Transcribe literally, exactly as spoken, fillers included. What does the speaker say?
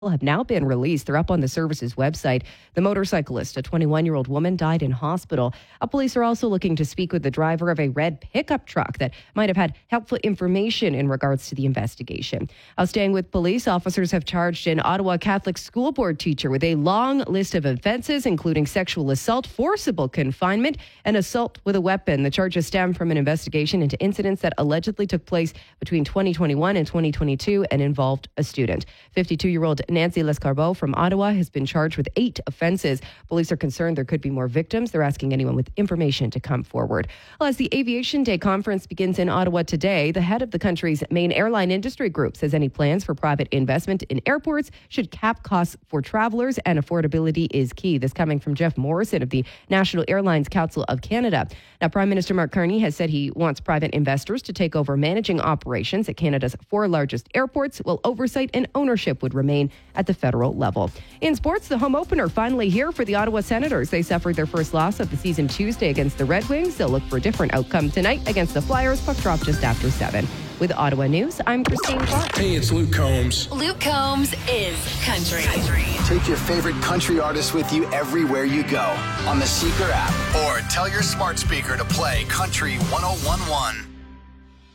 have now been released. They're up on the service's website. The motorcyclist, a twenty-one-year-old woman, died in hospital. Uh, police are also looking to speak with the driver of a red pickup truck that might have had helpful information in regards to the investigation. Uh, staying with police, officers have charged an Ottawa Catholic school board teacher with a long list of offenses, including sexual assault, forcible confinement, and assault with a weapon. The charges stem from an investigation into incidents that allegedly took place between twenty twenty-one and twenty twenty-two and involved a student. fifty-two-year-old Nancy Lescarbot from Ottawa has been charged with eight offenses. Police are concerned there could be more victims. They're asking anyone with information to come forward. Well, as the Aviation Day conference begins in Ottawa today, the head of the country's main airline industry group says any plans for private investment in airports should cap costs for travelers, and affordability is key. This coming from Jeff Morrison of the National Airlines Council of Canada. Now, Prime Minister Mark Carney has said he wants private investors to take over managing operations at Canada's four largest airports, while oversight and ownership would remain at the federal level. In sports, the home opener finally here for the Ottawa Senators. They suffered their first loss of the season Tuesday against the Red Wings. They'll look for a different outcome tonight against the Flyers. Puck drop just after seven. With Ottawa News, I'm Christine Clark. Hey, it's Luke Combs. Luke Combs is country. country. Take your favorite country artist with you everywhere you go on the Seeker app, or tell your smart speaker to play Country one oh one one.